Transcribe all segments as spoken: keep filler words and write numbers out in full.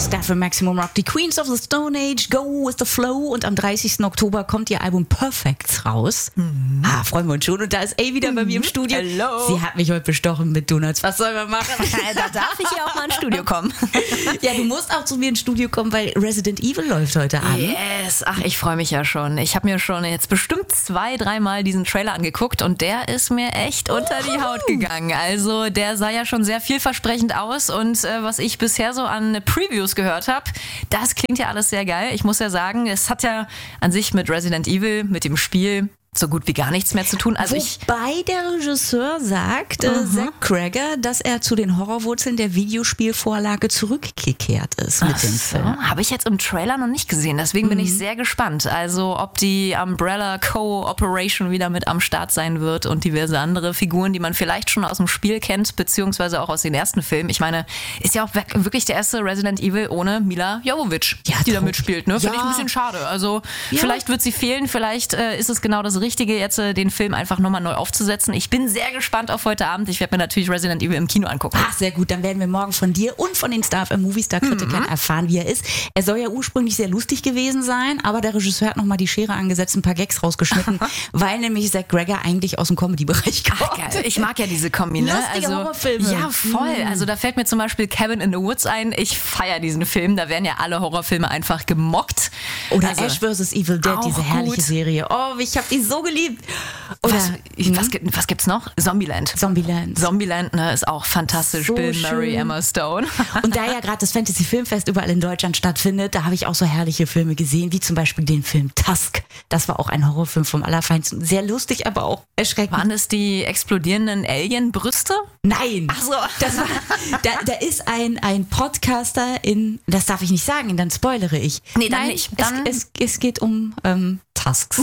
Stuff im Maximum Rock. Die Queens of the Stone Age, Go with the Flow. Und am dreißigsten Oktober kommt ihr Album Perfects raus. Mhm. Ah, freuen wir uns schon. Und da ist A wieder bei mir im Studio. Hello. Sie hat mich heute bestochen mit Donuts. Was soll man machen? Da darf ich ja auch mal ins Studio kommen. Ja, du musst auch zu mir ins Studio kommen, weil Resident Evil läuft heute an. Yes, ach, ich freue mich ja schon. Ich habe mir schon jetzt bestimmt zwei, dreimal diesen Trailer angeguckt und der ist mir echt unter die Haut gegangen. Also der sah ja schon sehr vielversprechend aus und äh, was ich bisher so an Previews gehört habe, das klingt ja alles sehr geil. Ich muss ja sagen, es hat ja an sich mit Resident Evil, mit dem Spiel, so gut wie gar nichts mehr zu tun. Also ich Wobei der Regisseur sagt, äh, Mhm. Zach Cregger, dass er zu den Horrorwurzeln der Videospielvorlage zurückgekehrt ist mit dem Film. Habe ich jetzt im Trailer noch nicht gesehen, deswegen bin ich sehr gespannt. Also ob die Umbrella Co-Operation wieder mit am Start sein wird und diverse andere Figuren, die man vielleicht schon aus dem Spiel kennt, beziehungsweise auch aus den ersten Filmen. Ich meine, ist ja auch wirklich der erste Resident Evil ohne Mila Jovovich, Ja, die da tot. mitspielt. Ne? Finde ich Ja. ein bisschen schade. Also Ja. vielleicht wird sie fehlen, vielleicht äh, ist es genau das Richtige, jetzt äh, den Film einfach nochmal neu aufzusetzen. Ich bin sehr gespannt auf heute Abend. Ich werde mir natürlich Resident Evil im Kino angucken. Ach, sehr gut. Dann werden wir morgen von dir und von den Star F M Movie Star Kritikern Mhm. erfahren, wie er ist. Er soll ja ursprünglich sehr lustig gewesen sein, aber der Regisseur hat nochmal die Schere angesetzt, ein paar Gags rausgeschnitten, weil nämlich Zach Cregger eigentlich aus dem Comedy-Bereich kommt. Ach, geil. Ich mag ja diese Kombi, ne? Lustige also, Horrorfilme. Ja, voll. Also da fällt mir zum Beispiel Cabin in the Woods ein. Ich feiere diesen Film. Da werden ja alle Horrorfilme einfach gemockt. Oder also, Ash versus. Evil Dead, auch diese herrliche gut. Serie. Oh, ich habe die so geliebt. Oder Was, was, gibt, was gibt's noch? Zombieland. Zombieland. Zombieland, ne, ist auch fantastisch. So Bill Murray, schön. Emma Stone. Und da ja gerade das Fantasy Filmfest überall in Deutschland stattfindet, da habe ich auch so herrliche Filme gesehen, wie zum Beispiel den Film Tusk. Das war auch ein Horrorfilm vom Allerfeinsten. Sehr lustig, aber auch erschreckend. Waren es die explodierenden Alien-Brüste? Nein. Ach so. Das war, da, da ist ein, ein Podcaster in, das darf ich nicht sagen, dann spoilere ich. Nee, dann Nein, nicht. Dann- es, es, es geht um ähm, Tusks.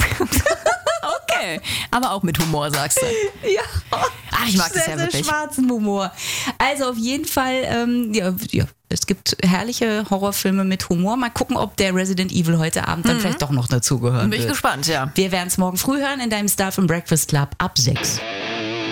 Okay. Aber auch mit Humor, sagst du. Ja. Ach, ich mag das sehr, ja sehr wirklich. schwarzen Humor. Also auf jeden Fall, ähm, ja, ja, es gibt herrliche Horrorfilme mit Humor. Mal gucken, ob der Resident Evil heute Abend dann vielleicht doch noch dazugehören Bin ich wird. gespannt, ja. Wir werden es morgen früh hören in deinem Star vom Breakfast Club ab sechs.